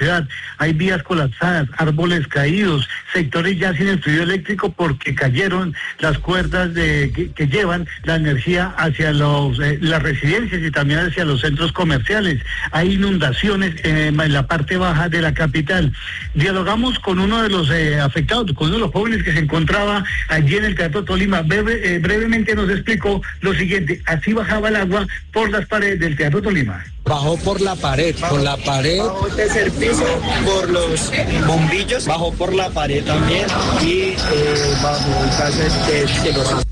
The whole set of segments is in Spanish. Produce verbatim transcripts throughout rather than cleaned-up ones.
ciudad. Hay vías colapsadas, árboles caídos, sectores ya sin el fluido eléctrico porque cayeron las cuerdas de, que, que llevan la energía hacia los, eh, las residencias y también hacia los centros comerciales. Hay inundaciones eh, en la parte baja de la capital. Dialogamos con uno de los eh, afectados, con uno de los jóvenes que se encontraba allí en el Teatro Tolima. Breve, eh, brevemente nos explicó lo siguiente: así bajaba el agua por las paredes del Teatro Tolima. Bajó por la pared, por la pared. Bajó el tercer piso por los bombillos, bajó por la pared también y eh, bajo el caso de, de los...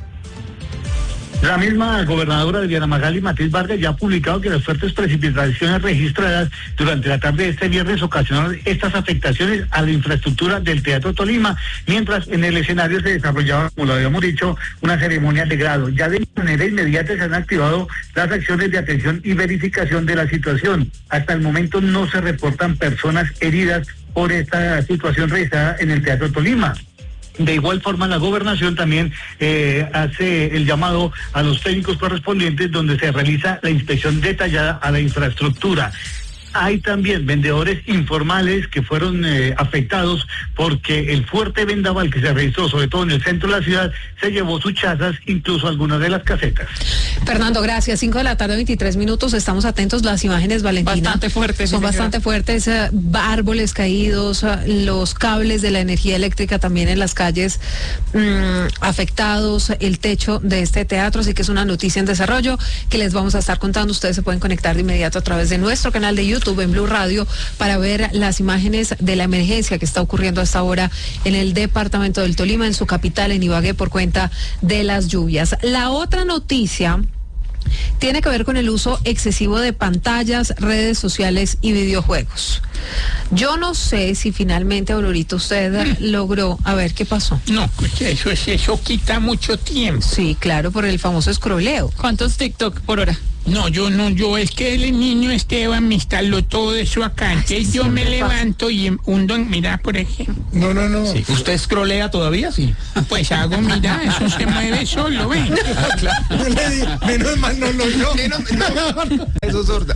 La misma gobernadora de Diana Magali, Matiz Vargas, ya ha publicado que las fuertes precipitaciones registradas durante la tarde de este viernes ocasionaron estas afectaciones a la infraestructura del Teatro Tolima, mientras en el escenario se desarrollaba, como lo habíamos dicho, una ceremonia de grado. Ya de manera inmediata se han activado las acciones de atención y verificación de la situación. Hasta el momento no se reportan personas heridas por esta situación registrada en el Teatro Tolima. De igual forma, la gobernación también eh, hace el llamado a los técnicos correspondientes donde se realiza la inspección detallada a la infraestructura. Hay también vendedores informales que fueron eh, afectados porque el fuerte vendaval que se registró, sobre todo en el centro de la ciudad, se llevó sus chazas, incluso algunas de las casetas. Fernando, gracias. cinco de la tarde, veintitrés minutos. Estamos atentos. Las imágenes, Valentina, bastante fuertes. Son bastante fuertes. Uh, árboles caídos, uh, los cables de la energía eléctrica también en las calles um, afectados, el techo de este teatro. Así que es una noticia en desarrollo que les vamos a estar contando. Ustedes se pueden conectar de inmediato a través de nuestro canal de YouTube en Blue Radio para ver las imágenes de la emergencia que está ocurriendo hasta ahora en el departamento del Tolima, en su capital, en Ibagué, por cuenta de las lluvias. La otra noticia tiene que ver con el uso excesivo de pantallas, redes sociales y videojuegos. Yo no sé si finalmente, Aurorita, usted logró, a ver, ¿qué pasó? No, eso es, eso quita mucho tiempo. Sí, claro, por el famoso escroleo. ¿Cuántos TikTok por hora? No, yo no, yo es que el niño Esteban me instaló todo eso acá, entonces yo me levanto y hundo en, mira, por ejemplo. No, no, no. Sí. ¿Usted escrolea todavía? Sí. Pues hago, mira, eso se mueve solo, ¿ven? Claro. No le di, menos mal no lo oyó. Menos, no. Eso es sorda.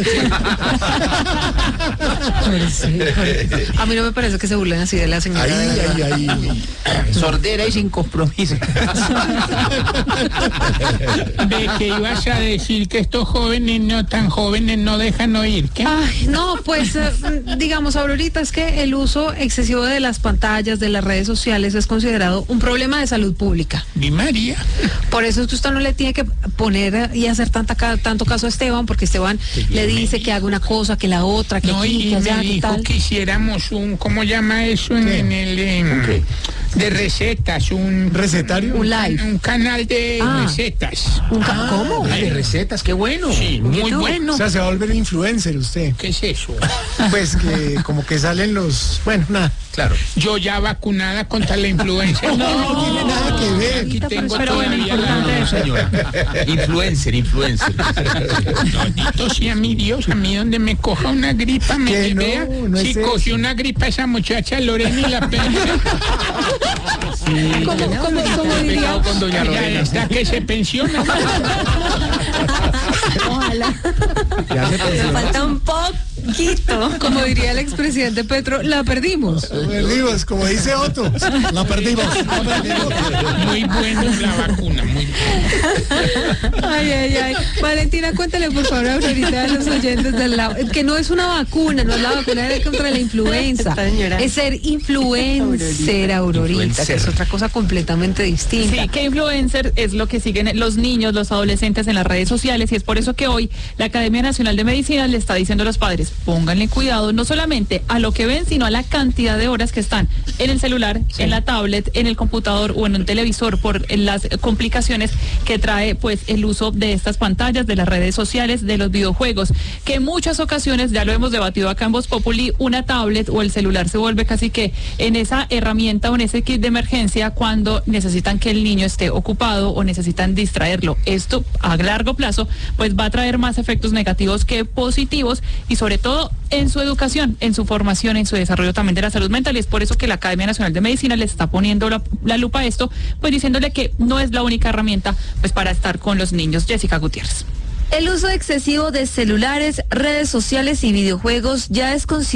A mí no me parece que se burlen así de la señora. Ahí, ahí, ahí. Sordera y sin compromiso. Ve que ibas a decir que estos jóvenes no tan jóvenes no dejan oír. ¿Qué? Ay, no, pues eh, digamos, Aurorita, es que el uso excesivo de las pantallas, de las redes sociales, es considerado un problema de salud pública. Di María. Por eso es que usted no le tiene que poner y hacer tanta, tanto caso a Esteban, porque Esteban sí, le dice que haga una cosa, que la otra, que no, aquí, y que allá, me que dijo tal. que hiciéramos un, ¿cómo llama eso en, en el en, ¿qué? de recetas? Un recetario, un live, un, un canal de ah, recetas. Un ca ah, ¿Cómo? Ah, de recetas, qué bueno. Sí, muy no? bueno. O sea, se va a volver influencer usted. ¿Qué es eso? Pues que como que salen los, bueno, nada. Claro. Yo ya vacunada contra la influenza. No, no, no tiene nada que ver. Aquí tengo pero bueno, todavía importante la... eso. Señora. Influencer, influencer. Bendito sea mi Dios, a mí donde me coja una gripa, me Que no, vea, no si es cogió una gripa esa muchacha Lorena y la pena. Sí. ¿Cómo, cómo, cómo diría? Con doña Lorena. Hasta que se pensiona. Ojalá. Ya se pensó. Falta un poquito. Como diría el expresidente Petro, la perdimos. La perdimos, como dice Otto. La perdimos. La perdimos. Muy buena la vacuna, muy buena. Ay, ay, ay. Valentina, cuéntale por favor ahorita a los oyentes del lado, que no es una vacuna, no es la vacuna de contra la influenza. Es ser influencer, Aurorita, que es otra cosa completamente distinta. Sí, que influencer es lo que siguen los niños, los adolescentes en las redes sociales, y es por eso que hoy la Academia Nacional de Medicina le está diciendo a los padres, pónganle cuidado no solamente a lo que ven, sino a la cantidad de horas que están en el celular, sí, en la tablet, en el computador o en un televisor, por las complicaciones que trae pues el uso de estas pantallas, de las redes sociales, de los videojuegos, que en muchas ocasiones, ya lo hemos debatido acá en Voz Populi, una tablet o el celular se vuelve casi que en esa herramienta o en ese kit de emergencia cuando necesitan que el niño esté ocupado o necesitan distraerlo. Esto a largo plazo pues va a traer más efectos negativos que positivos, y sobre todo en su educación, en su formación, en su desarrollo también de la salud mental, y es por eso que la Academia Nacional de Medicina le está poniendo la, la lupa a esto, pues diciéndole que no es la única herramienta pues para estar con los niños. Jessica Gutiérrez. El uso excesivo de celulares, redes sociales y videojuegos ya es considerado